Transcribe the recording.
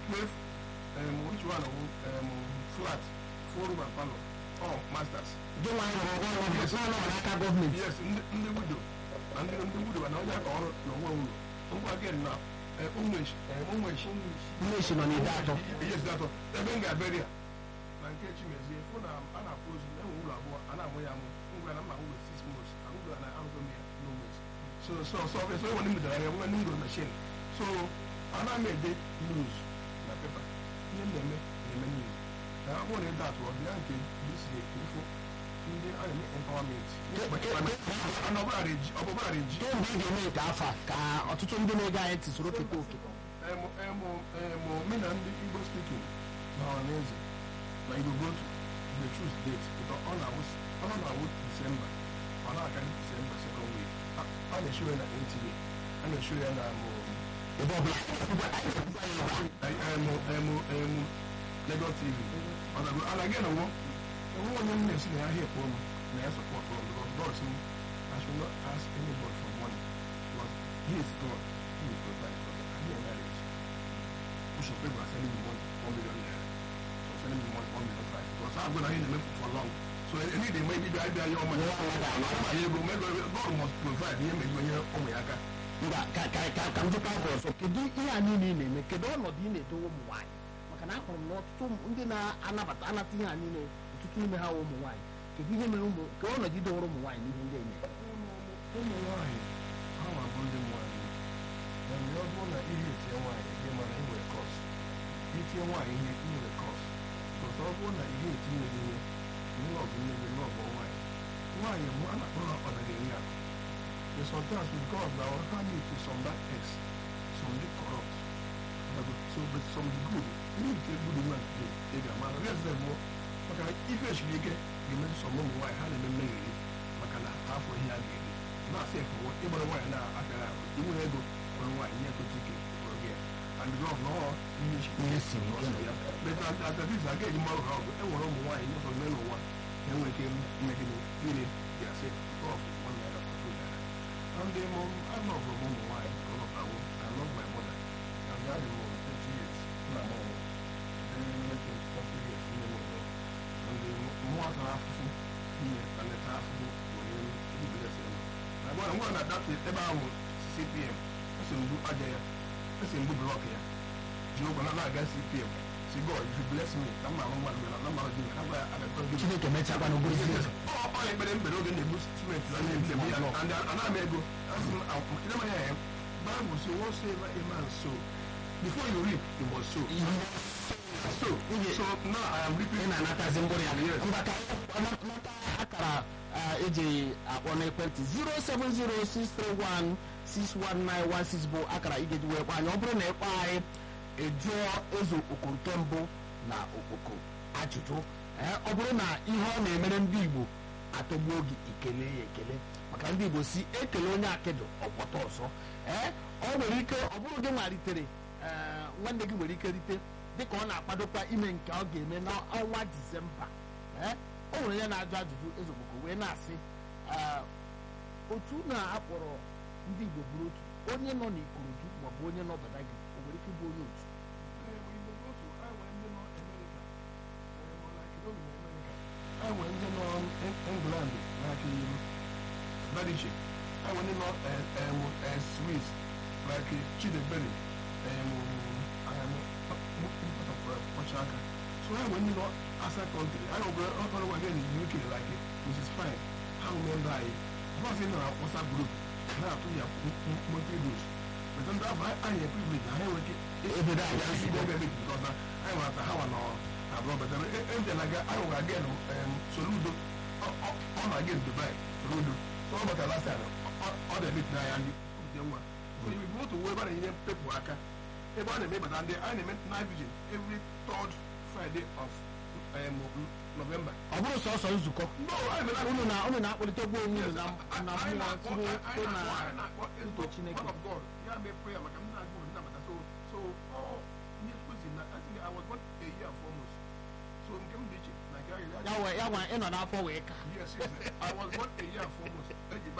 which one flat 4 room and parlor masters Don't want to government. yes ndị widow na ndị widow na onye aka ọrụ na onwe ụlọ ngwa again na ụmụechi Nọ n'ide atọ. yes atọ ebe m ga-abịarị ya na nke Chimezie fụ na a na-akpụ ozu enwe ụlọ abụọ a na-amụ ya amụ ngwa na mma ụlọ 6 months ngwa na ahụgo m ya n'ụmụechi so enwe ndị mụtara ya nwe ndị ụlọ machine so ana m ede news na pepa ihe na-eme news na ọ bụrụ na ịda atụ ọbịa nke dịsi ifo ndị a na-eme empowerment ọbụbara reji Kemgbe ị ga-eme nke afọ a ka ọtụtụ ndị na-ege anyị tisoro keta oke. me na ndị Igbo speaking na ọhaneze na Igbo go to the choose date ọ na-awụ Disemba ọ na-aka Disemba second week a na-esho ya na NTA a na-esho ya na Ebe ọbụla Lagos TV alage na nwo onye m na-esi na ya hie pụọ m na ya support from because God say I should not ask anybody for money because he is God, he will provide for me. I hear marriage. Bishop people are sending me money, 1 million naira. So sending me money, 1 million 5 because I'm going to hear them for long. So any day maybe I be your money. God must provide. He may be here on my aka. ka m jụkwa gị ọzọ, kedu ihe a niile ị na-eme, kedu ọnọdụ ị na-edowe ụmụ nwaanyị? Maka na ahụrụ m na ọtụtụ ndị na-anata ihe a niile, ọtụtụ ime ha ụmụ nwaanyị. Kedu ihe mere ka ọnọdụ idowere ụmụ nwaanyị n'ihe ndị enye? Ụmụ nwaanyị ha nwabụ ndị nwaanyị na mgbe ọ bụrụ na ihe etinye nwaanyị gị mana ị nwere kọs itinye nwaanyị ihe ị nwere kọs bụta ọ bụrụ na ihe etinye gị ihe nlọgụ nne gị nlọgụ nwaanyị mụ a na-akpọ ha ọnaghị eri akụ the sometimes with God na our family to some bad ex some dey corrupt so but some be good need to good woman today ị ga-amara rest them more maka na ife esiri ike ga-emetụ some ụmụ nwaanyị ha na-eme mmehie maka na ha afọ ihe a ga-eri na-asị efu ịgbara nwaanyị na-afịara ahụ inwere ego nwere nwaanyị nye ekotụ ike kpọrọ gị ya and love na ọ ihe si ya beta atatiz aga eji mmarụ ha ọgụ enwere ụmụ nwaanyị nye ọzọ n'ụwa enwere ike mmegide ire dị asị love one naira for 2 naira and I love ụmụ nwaanyị because of awo I love my mother and I had 30 years na mụ making 20 years nne m ụlọ and mụ atara afụfụ ihe aleta afụfụ were ibelesi elu ngwa na data ebe ahụ CPM esi mgbu aja ya esi mgbu blọk ya ji ụgwọ na-aga CPM si God if you bless me na mma mmadụ mere na mma dị na gwa ya Chineke mechakwa na ogologo ụzọ. ọ ekpere mkpere oge na-egbu simenti na na-ebi ya ana m ego ịdema ya ya Bible say one save a man sow before you reap you must sow so now I am reaping na-anatazi mkpụrụ ya. Mba ka akara eji akpọ n'ekwentị 07063161916 bụ akara ị ga-eji wee kpọ anyị. Ọ bụrụ na ịkpọ anyị ejụọ eze okpoko nke mbụ na okpoko ajụjụ, ọ bụrụ na ihe ọ na-emere ndị Igbo atọgbuo gị ikele ya ekele, maka ndị Igbo si ekele onye akịdụ ọkpọta ọzọ. Ọ nwere ike ọ bụrụ gị malitere nwanne gị nwere ike rite dịka ọ na-akpadokwa ime nke ọ ga-eme n'ọnwa Disemba. O nwere ya na-ajụ ajụjụ ezokpoko wee na-asị otu na-akpọrọ ndị Igbo bụrụ otu, onye nọ n'Ikorodu maọbụ onye nọ Badagry o nwere ike ịbụ onye otu. enwe ndị nọ England like Badiche, enwe ndị nọ Swiss like Chidebere Ochaka, so enwe ndị nọ outside country. I don't go again in UK like Mrs. Fine. How remember I was in our WhatsApp group now to your monthly news. But then that I am privileged. I work because I want to have an but then I will again Soludo on again Dubai Rudo. So about the last time all the bit now and the one. So you go to wherever in people worker. About the member and the animate night vision every 3rd Friday of November. Ọ bụrụ sọsọ nzukọ unu na-akpọlite gbuo onwe unu na mmụọ tụrụ na nto Chineke. Ya mee prayer maka m na-agụ nnabata so ihe nkụzi na I think I was born a year and 4 months. So nke m dị iche na nke ya nwa ịnọ n'afọ wee ka. Yes, I was born a year and 4 months.